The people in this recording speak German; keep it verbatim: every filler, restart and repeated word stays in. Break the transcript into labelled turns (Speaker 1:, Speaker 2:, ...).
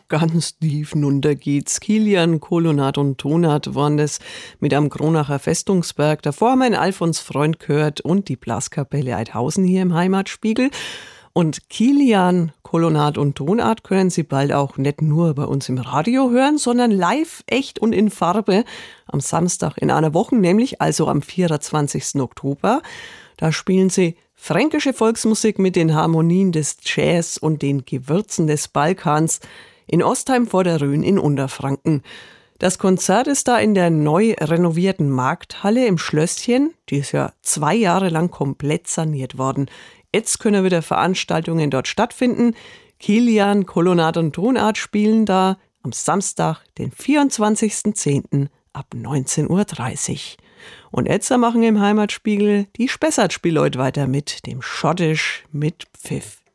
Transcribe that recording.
Speaker 1: ganz tief runter geht's. Kilian, Kolonat und Tonart waren das mit am Kronacher Festungsberg. Davor haben wir einen Alfons Freund gehört und die Blaskapelle Eidhausen hier im Heimatspiegel. Und Kilian, Kolonat und Tonart können Sie bald auch nicht nur bei uns im Radio hören, sondern live, echt und in Farbe am Samstag in einer Woche, nämlich also am vierundzwanzigsten Oktober. Da spielen Sie fränkische Volksmusik mit den Harmonien des Jazz und den Gewürzen des Balkans in Ostheim vor der Rhön in Unterfranken. Das Konzert ist da in der neu renovierten Markthalle im Schlösschen. Die ist ja zwei Jahre lang komplett saniert worden. Jetzt können wieder Veranstaltungen dort stattfinden. Kilian, Kolonat und Tonart spielen da am Samstag, den vierundzwanzigsten zehnten ab neunzehn Uhr dreißig. Und jetzt machen im Heimatspiegel die Spessart-Spielleut weiter mit dem Schottisch mit Pfiff.